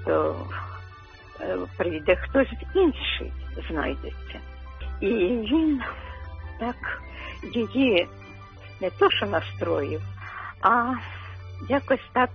то прийде хтось інший, знайдеться. І він так її не то що настроїв, а якось так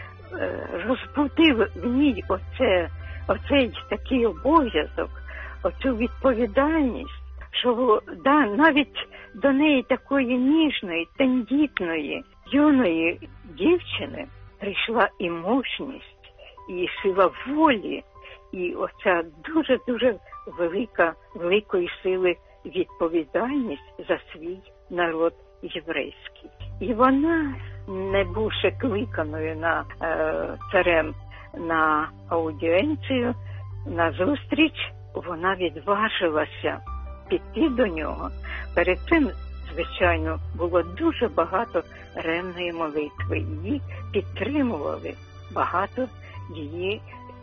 розбудив в ній оцей такий обов'язок, оцю відповідальність, що навіть до неї такої ніжної, тендітної, юної дівчини прийшла і мужність, і сила волі, і оця дуже-дуже великої сили відповідальність за свій народ єврейський. І вона, не бувши кликаною царем на аудієнцію, на зустріч, вона відважилася піти до нього. Перед цим, звичайно, було дуже багато ревної молитви. Її підтримували багато її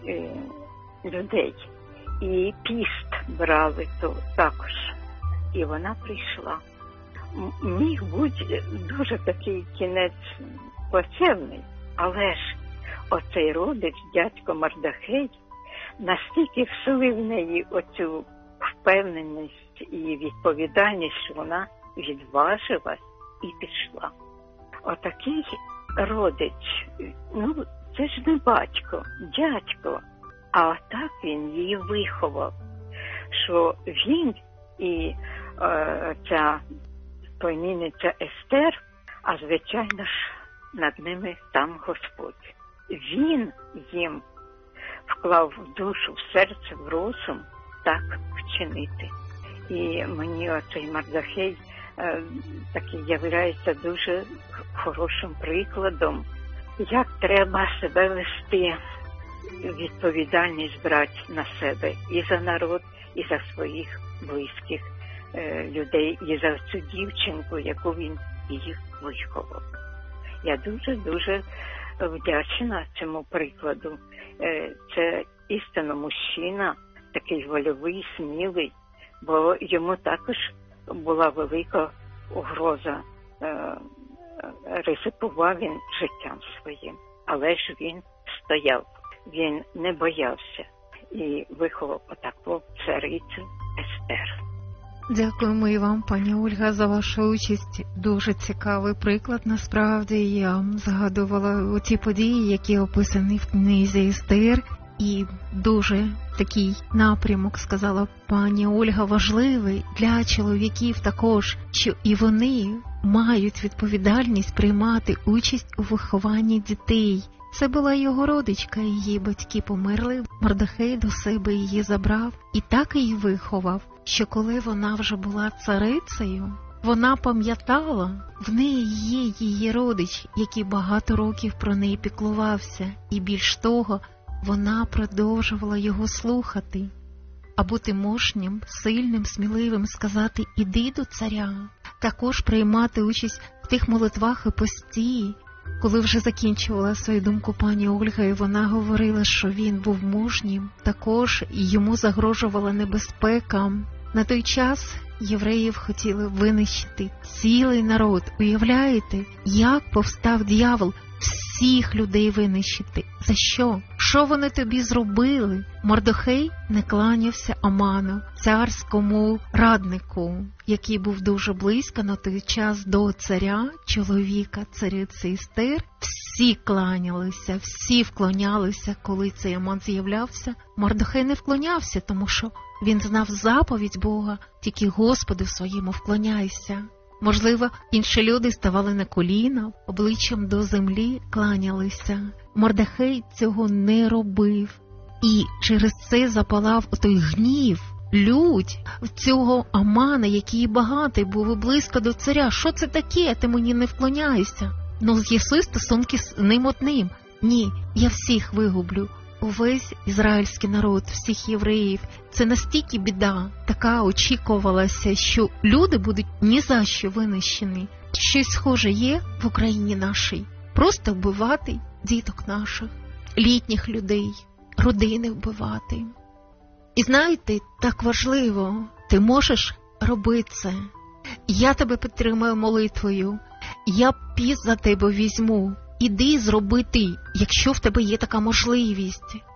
людей. І піст брали також. І вона прийшла. Міг бути дуже такий кінець плачевний, але ж оцей родич, дядько Мардахей, настільки вселив в неї оцю впевненість і відповідальність, що вона відважилась і пішла. Отакий родич, це ж не батько, дядько, а отак він її виховав, що він і ця племінниця Естер, а звичайно ж над ними там Господь. Він їм вклав в душу, в серце, в розум так вчинити. І мені оцей Мардахей такий являється дуже хорошим прикладом, як треба себе вести, відповідальність брати на себе і за народ, і за своїх близьких людей, і за цю дівчинку, яку він їх виховав. Я дуже-дуже вдячна цьому прикладу. Це істинно мужчина, такий вольовий, смілий, бо йому також була велика угроза. Ризикував він життям своїм, але ж він стояв, він не боявся і виховав отаку царицю Естер. Дякуємо і вам, пані Ольга, за вашу участь. Дуже цікавий приклад, насправді. Я згадувала ті події, які описані в книзі Естер, і дуже такий напрямок, сказала пані Ольга, важливий для чоловіків також, що і вони мають відповідальність приймати участь у вихованні дітей. Це була його родичка, її батьки померли, Мардахей до себе її забрав і так її виховав, що коли вона вже була царицею, вона пам'ятала, в неї є її родич, який багато років про неї піклувався, і більш того, вона продовжувала його слухати. А бути мужнім, сильним, сміливим, сказати «іди до царя», також приймати участь в тих молитвах і пості. Коли вже закінчувала свою думку пані Ольга, і вона говорила, що він був мужнім, також йому загрожувала небезпека. На той час євреїв хотіли винищити цілий народ. Уявляєте, як повстав диявол всіх людей винищити? За що? Що вони тобі зробили? Мордохей не кланявся Аману, царському раднику, який був дуже близько на той час до царя, чоловіка цариці Естер. Всі кланялися, всі вклонялися, коли цей Аман з'являвся. Мордохей не вклонявся, тому що він знав заповідь Бога, тільки Господу своєму вклоняйся. Можливо, інші люди ставали на коліна, обличчям до землі кланялися. Мордохей цього не робив. І через це запалав той гнів, лють цього Амана, який багатий був і близько до царя. Що це таке? Ти мені не вклоняєшся. З'ясуй стосунки з ним одним. Ні, я всіх вигублю. Увесь ізраїльський народ, всіх євреїв. Це настільки біда, така очікувалася, що люди будуть ні за що винищені. Щось схоже є в Україні нашій. Просто вбивати діток наших, літніх людей, родини вбивати. І знаєте, так важливо, ти можеш робити це. Я тебе підтримую молитвою, я піс за тебе візьму. Іди зроби ти, якщо в тебе є така можливість.